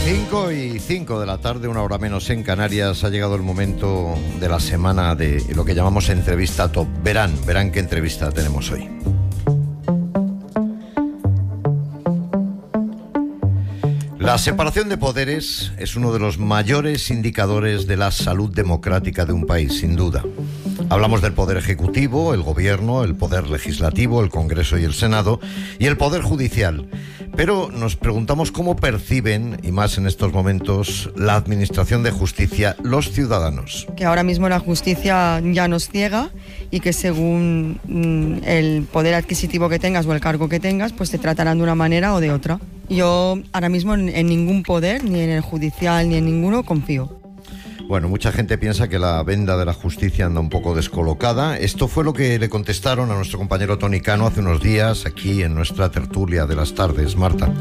5:05 de la tarde, una hora menos en Canarias. Ha llegado el momento de la semana de lo que llamamos entrevista top. Verán qué entrevista tenemos hoy. La separación de poderes es uno de los mayores indicadores de la salud democrática de un país, sin duda. Hablamos del poder ejecutivo, el gobierno, el poder legislativo, el Congreso y el Senado, y el poder judicial. Pero nos preguntamos cómo perciben, y más en estos momentos, la administración de justicia los ciudadanos. Que ahora mismo la justicia ya nos ciega y que según el poder adquisitivo que tengas o el cargo que tengas, pues te tratarán de una manera o de otra. Yo ahora mismo en ningún poder, ni en el judicial ni en ninguno, confío. Bueno, mucha gente piensa que la venda de la justicia anda un poco descolocada. Esto fue lo que le contestaron a nuestro compañero Tony Cano hace unos días aquí en nuestra tertulia de las tardes. Marta.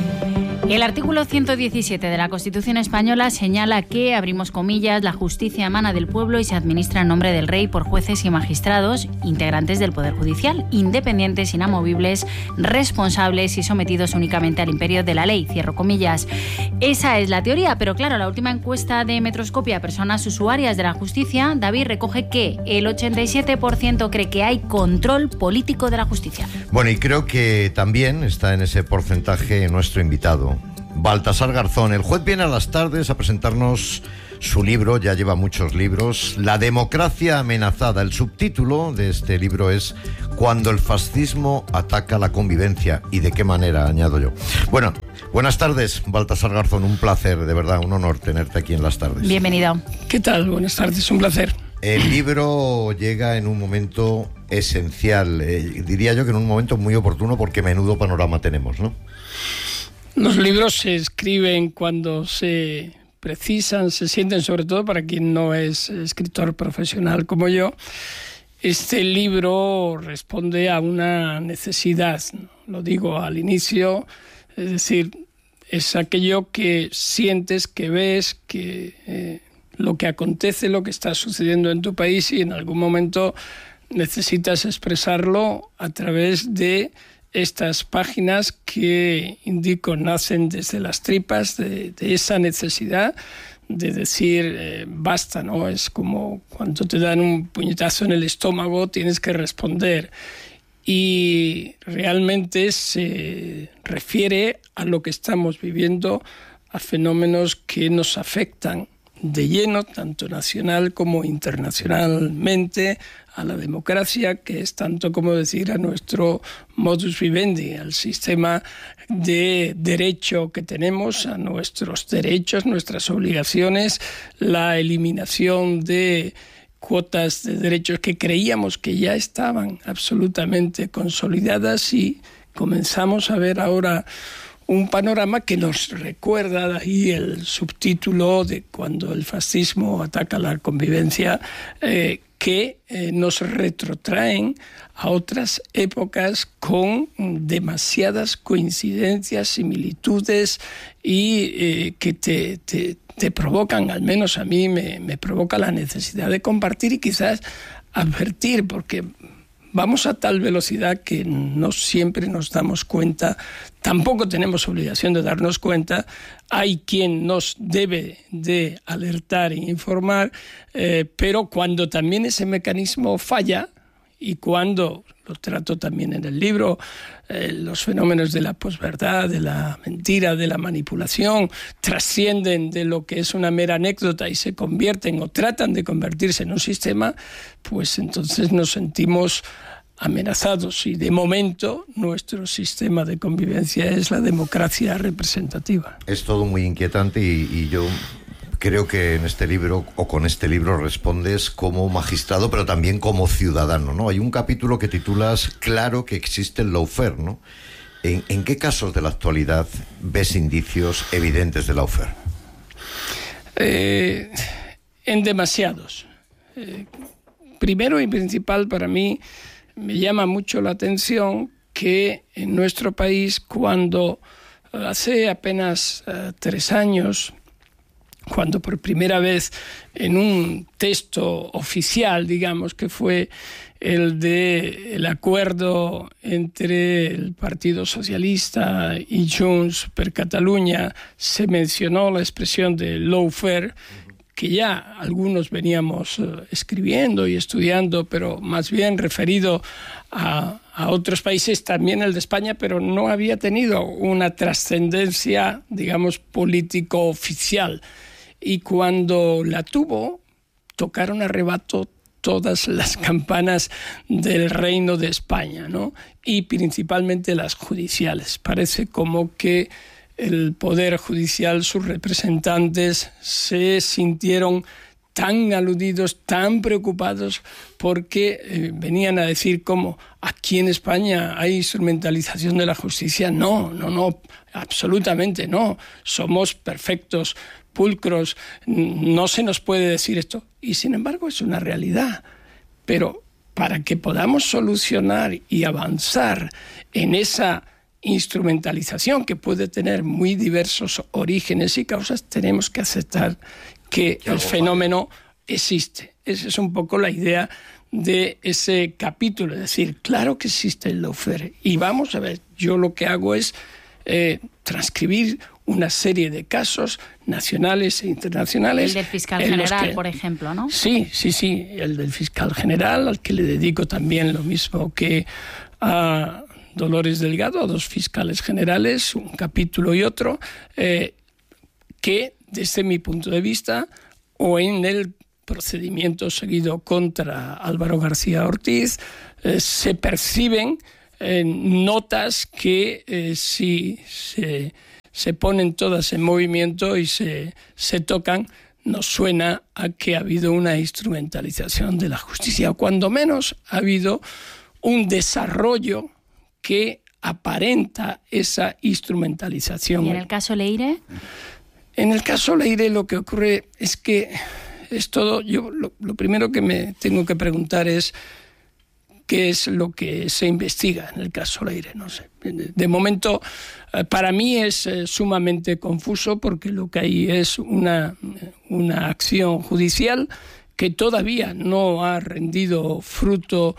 El artículo 117 de la Constitución española señala que, abrimos comillas, la justicia emana del pueblo y se administra en nombre del rey por jueces y magistrados integrantes del Poder Judicial, independientes, inamovibles, responsables y sometidos únicamente al imperio de la ley, cierro comillas. Esa es la teoría, pero claro, la última encuesta de Metroscopia a personas usuarias de la justicia, David, recoge que el 87% cree que hay control político de la justicia. Bueno, y creo que también está en ese porcentaje nuestro invitado, Baltasar Garzón. El juez viene a las tardes a presentarnos su libro, ya lleva muchos libros, La democracia amenazada. El subtítulo de este libro es Cuando el fascismo ataca la convivencia. ¿Y de qué manera?, añado yo. Bueno, buenas tardes, Baltasar Garzón. Un placer, de verdad, un honor tenerte aquí en las tardes. Bienvenido. ¿Qué tal? Buenas tardes, un placer. El libro llega en un momento esencial, diría yo que en un momento muy oportuno, porque menudo panorama tenemos, ¿no? Los libros se escriben cuando se precisan, se sienten, sobre todo para quien no es escritor profesional como yo. Este libro responde a una necesidad, lo digo al inicio, es decir, es aquello que sientes, que ves, que lo que acontece, lo que está sucediendo en tu país, y en algún momento necesitas expresarlo a través de estas páginas que, indico, nacen desde las tripas de esa necesidad de decir basta, ¿no? Es como cuando te dan un puñetazo en el estómago, tienes que responder. Y realmente se refiere a lo que estamos viviendo, a fenómenos que nos afectan de lleno, tanto nacional como internacionalmente, a la democracia, que es tanto como decir a nuestro modus vivendi, al sistema de derecho que tenemos, a nuestros derechos, nuestras obligaciones, la eliminación de cuotas de derechos que creíamos que ya estaban absolutamente consolidadas, y comenzamos a ver ahora un panorama que nos recuerda, de ahí el subtítulo de Cuando el fascismo ataca la convivencia, que nos retrotraen a otras épocas con demasiadas coincidencias, similitudes, y que te provocan, al menos a mí me provoca la necesidad de compartir y quizás advertir, porque vamos a tal velocidad que no siempre nos damos cuenta, tampoco tenemos obligación de darnos cuenta. Hay quien nos debe de alertar e informar, pero cuando también ese mecanismo falla, y cuando, lo trato también en el libro, los fenómenos de la posverdad, de la mentira, de la manipulación, trascienden de lo que es una mera anécdota y se convierten o tratan de convertirse en un sistema, pues entonces nos sentimos amenazados. Y de momento nuestro sistema de convivencia es la democracia representativa. Es todo muy inquietante y yo creo que en este libro, o con este libro, respondes como magistrado, pero también como ciudadano, ¿no? Hay un capítulo que titulas Claro que existe el lawfare, ¿no? ¿En qué casos de la actualidad ves indicios evidentes de lawfare? En demasiados. Primero y principal, para mí me llama mucho la atención que en nuestro país, cuando hace apenas 3 años, cuando por primera vez en un texto oficial, digamos, que fue el acuerdo entre el Partido Socialista y Junts per Catalunya, se mencionó la expresión de lawfare, que ya algunos veníamos escribiendo y estudiando, pero más bien referido a otros países, también el de España, pero no había tenido una trascendencia, digamos, político oficial. Y cuando la tuvo, tocaron a rebato todas las campanas del Reino de España, ¿no? Y principalmente las judiciales. Parece como que el Poder Judicial, sus representantes, se sintieron tan aludidos, tan preocupados, porque venían a decir como aquí en España hay instrumentalización de la justicia. No, absolutamente no. Somos perfectos, pulcros, no se nos puede decir esto. Y sin embargo es una realidad. Pero para que podamos solucionar y avanzar en esa instrumentalización, que puede tener muy diversos orígenes y causas, tenemos que aceptar que el fenómeno existe. Esa es un poco la idea de ese capítulo, es decir, claro que existe el lawfare. Y vamos a ver, yo lo que hago es transcribir una serie de casos nacionales e internacionales. El del fiscal general, por ejemplo, ¿no? Sí, el del fiscal general, al que le dedico también lo mismo que a Dolores Delgado, a dos fiscales generales, un capítulo y otro, que desde mi punto de vista, o en el procedimiento seguido contra Álvaro García Ortiz, se perciben notas que si se ponen todas en movimiento y se tocan, nos suena a que ha habido una instrumentalización de la justicia, o cuando menos ha habido un desarrollo que aparenta esa instrumentalización. ¿Y en el caso Leire? En el caso Leire lo que ocurre es que es todo. Yo lo primero que me tengo que preguntar es qué es lo que se investiga en el caso Leire. No sé. De momento, para mí es sumamente confuso, porque lo que hay es una acción judicial que todavía no ha rendido fruto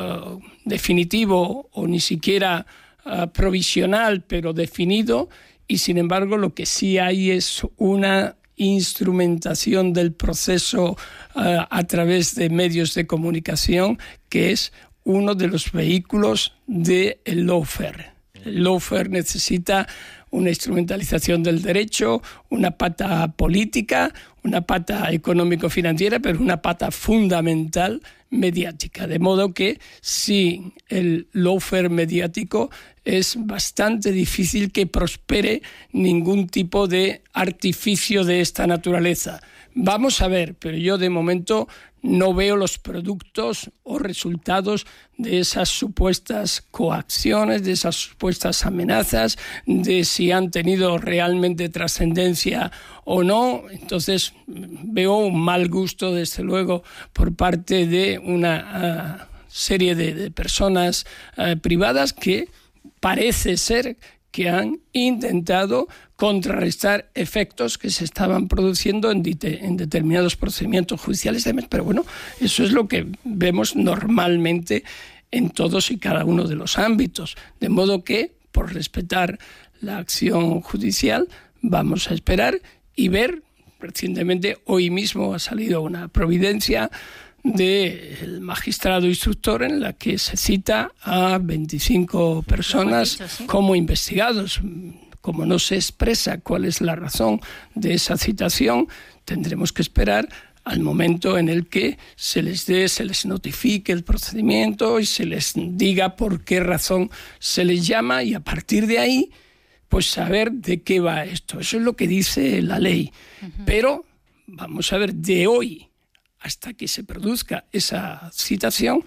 definitivo, o ni siquiera provisional, pero definido, y sin embargo lo que sí hay es una instrumentación del proceso a través de medios de comunicación, que es uno de los vehículos del lawfare. El lawfare necesita una instrumentalización del derecho, una pata política, una pata económico-financiera, pero una pata fundamental mediática. De modo que sin el lawfare mediático es bastante difícil que prospere ningún tipo de artificio de esta naturaleza. Vamos a ver, pero yo de momento no veo los productos o resultados de esas supuestas coacciones, de esas supuestas amenazas, de si han tenido realmente trascendencia o no. Entonces veo un mal gusto, desde luego, por parte de una serie de personas privadas que parece ser que han intentado contrarrestar efectos que se estaban produciendo en determinados procedimientos judiciales. Pero bueno, eso es lo que vemos normalmente en todos y cada uno de los ámbitos. De modo que, por respetar la acción judicial, vamos a esperar y ver. Recientemente, hoy mismo, ha salido una providencia del magistrado instructor en la que se cita a 25 personas como investigados. Como no se expresa cuál es la razón de esa citación, tendremos que esperar al momento en el que se les notifique el procedimiento y se les diga por qué razón se les llama, y a partir de ahí pues saber de qué va esto. Eso es lo que dice la ley. Pero vamos a ver, de hoy hasta que se produzca esa citación,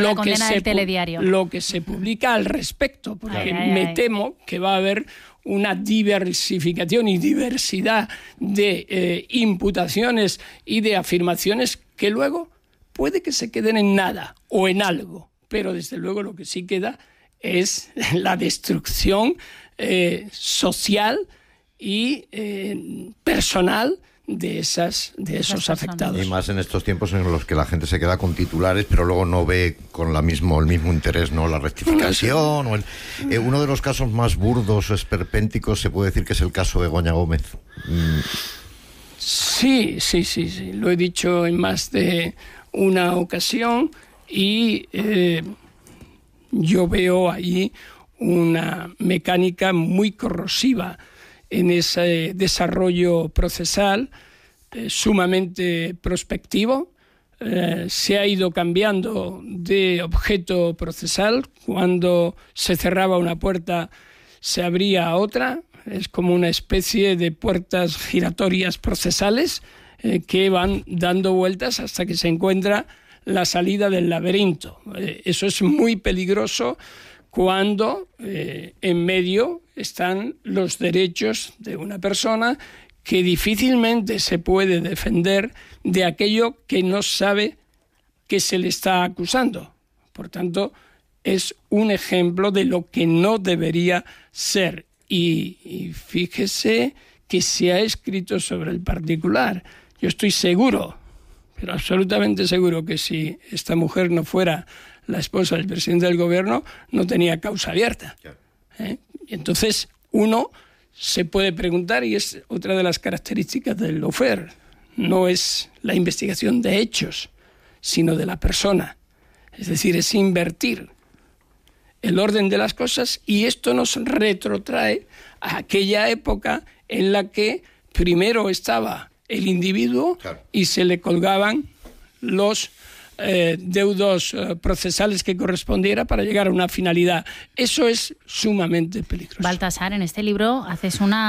lo que se publica al respecto, porque me temo que va a haber una diversificación y diversidad de imputaciones y de afirmaciones que luego puede que se queden en nada o en algo, pero desde luego lo que sí queda es la destrucción social y personal de esos afectados. Y más en estos tiempos en los que la gente se queda con titulares, pero luego no ve con el mismo interés, ¿no? La rectificación. Uno de los casos más burdos o esperpénticos se puede decir que es el caso de Begoña Gómez. Sí. Lo he dicho en más de una ocasión y yo veo ahí una mecánica muy corrosiva en ese desarrollo procesal, sumamente prospectivo. Se ha ido cambiando de objeto procesal. Cuando se cerraba una puerta, se abría otra. Es como una especie de puertas giratorias procesales que van dando vueltas hasta que se encuentra la salida del laberinto. Eso es muy peligroso cuando en medio están los derechos de una persona que difícilmente se puede defender de aquello que no sabe que se le está acusando. Por tanto, es un ejemplo de lo que no debería ser. Y fíjese que se ha escrito sobre el particular. Yo estoy seguro, pero absolutamente seguro, que si esta mujer no fuera la esposa del presidente del gobierno, no tenía causa abierta. Entonces, uno se puede preguntar, y es otra de las características del lawfare, no es la investigación de hechos, sino de la persona. Es decir, es invertir el orden de las cosas, y esto nos retrotrae a aquella época en la que primero estaba el individuo, claro, y se le colgaban los deudos procesales que correspondiera para llegar a una finalidad. Eso es sumamente peligroso. Baltasar, en este libro haces una